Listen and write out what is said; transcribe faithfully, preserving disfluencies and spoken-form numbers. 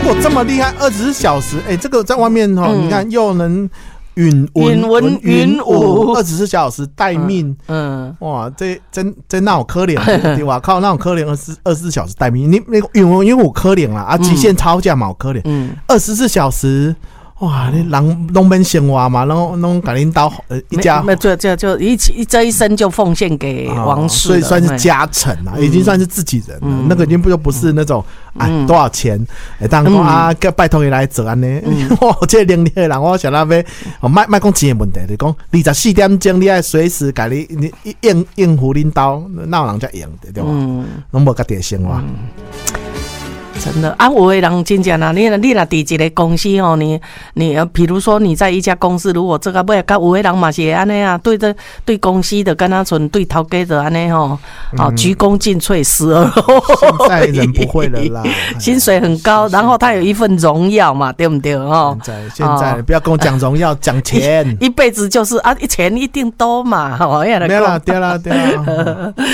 果这么厉害，二十四小时，哎、欸，这个在外面哈、嗯，你看又能允允文允武， 二十四小时待命，嗯，嗯哇，这真真那种可怜，对吧？靠，那种可怜二十二十四小时待命，你那个允文允武可怜啦，啊，极限超价嘛，可怜，嗯，二十四小时。哇，你人拢免生活嘛，拢拢给恁到呃一家， 那就就就一一这一生就奉献给王室、哦， 所以算是家臣啊，嗯、已经算是自己人了。嗯、那个已经不就不是那种哎、嗯、多少钱，哎、嗯，当讲啊，拜托你来做安尼，哇，这灵力的人，我想那边哦，卖卖讲钱的问题，你讲二十四点钟，你爱随时给你你应应付恁兜，哪有人才用的对吧？嗯，拢无家己生活。嗯真的啊，有的人真正啊，你你若伫一个公司哦，你你比如说你在一家公司，如果这个尾甲有的人嘛是安尼啊，对这对公司的跟他存对头家的安尼吼，哦鞠躬尽瘁，死而后现在人不会了啦， 薪水很高，然后他有一份荣耀嘛，对不对哦？ 现在现在、哦、不要跟我讲荣耀，讲钱， 一辈子就是啊，钱一定多嘛，哦， 对啦对啦对啦。